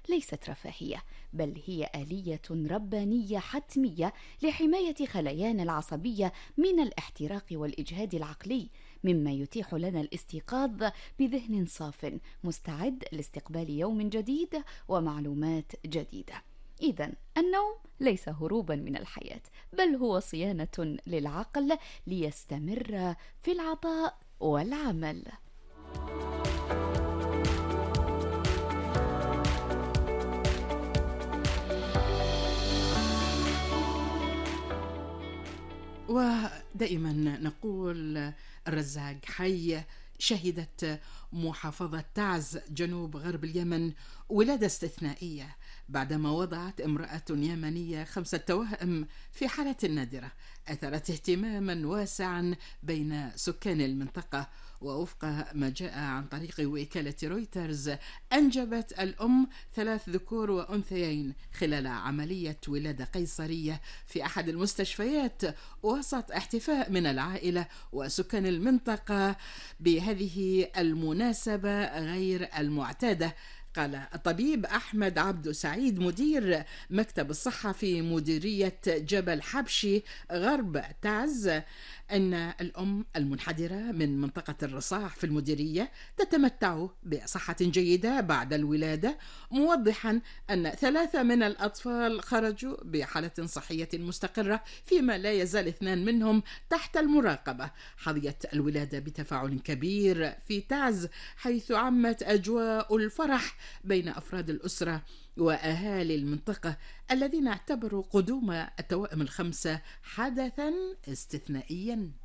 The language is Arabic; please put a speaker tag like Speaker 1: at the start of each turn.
Speaker 1: ليست رفاهية، بل هي آلية ربانية حتمية لحماية خلايانا العصبية من الاحتراق والإجهاد العقلي، مما يتيح لنا الاستيقاظ بذهن صاف مستعد لاستقبال يوم جديد ومعلومات جديدة. إذن النوم ليس هروبا من الحياة، بل هو صيانة للعقل ليستمر في العطاء والعمل.
Speaker 2: ودائما نقول الرزاق حي. شهدت محافظة تعز جنوب غرب اليمن ولادة استثنائية بعدما وضعت امرأة يمنية 5 توائم في حالة نادرة أثرت اهتماما واسعا بين سكان المنطقة. ووفق ما جاء عن طريق وكالة رويترز، أنجبت الأم 3 ذكور وأنثيين خلال عملية ولادة قيصرية في أحد المستشفيات، وسط احتفاء من العائلة وسكان المنطقة بهذه المناسبة غير المعتادة. قال الطبيب أحمد عبد سعيد مدير مكتب الصحة في مديرية جبل حبشي غرب تعز أن الأم المنحدرة من منطقة الرصاح في المديرية تتمتع بصحة جيدة بعد الولادة، موضحا أن 3 من الأطفال خرجوا بحالة صحية مستقرة، فيما لا يزال 2 منهم تحت المراقبة. حظيت الولادة بتفاعل كبير في تعز، حيث عمت أجواء الفرح بين أفراد الأسرة وأهالي المنطقة الذين اعتبروا قدوم التوائم ال5 حدثا استثنائيا.